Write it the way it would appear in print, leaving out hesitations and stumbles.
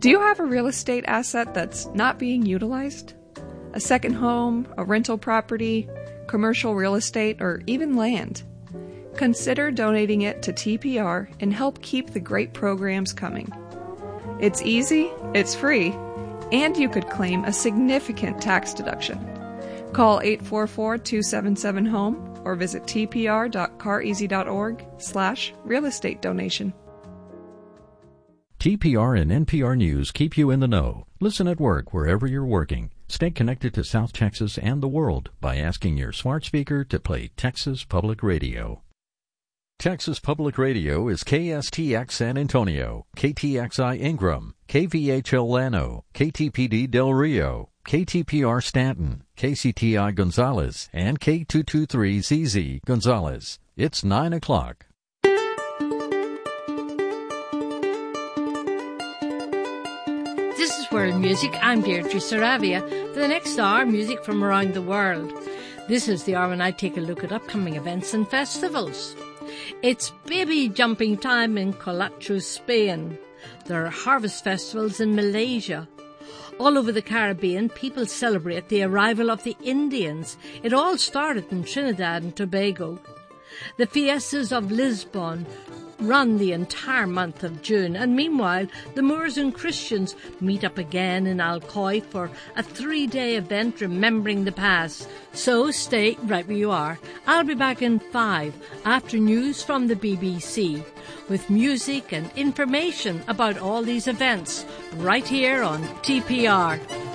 Do you have a real estate asset that's not being utilized? A second home, a rental property, commercial real estate, or even land? Consider donating it to TPR and help keep the great programs coming. It's easy, it's free, and you could claim a significant tax deduction. Call 844-277-HOME or visit tpr.careasy.org/real estate donation. TPR and NPR News keep you in the know. Listen at work wherever you're working. Stay connected to South Texas and the world by asking your smart speaker to play Texas Public Radio. Texas Public Radio is KSTX San Antonio, KTXI Ingram, KVHL Llano, KTPD Del Rio, KTPR Stanton, KCTI Gonzales, and K223ZZ Gonzales. It's 9 o'clock. This is World Music. I'm Deirdre Saravia. For the next hour, music from around the world. This is the hour when I take a look at upcoming events and festivals. It's baby jumping time in Colatru, Spain. There are harvest festivals in Malaysia. All over the Caribbean, people celebrate the arrival of the Indians. It all started in Trinidad and Tobago. The Fiestas of Lisbon run the entire month of June, and meanwhile the Moors and Christians meet up again in Alcoy for a 3-day event remembering the past. So stay right where you are. I'll be back in 5 after news from the BBC with music and information about all these events right here on TPR.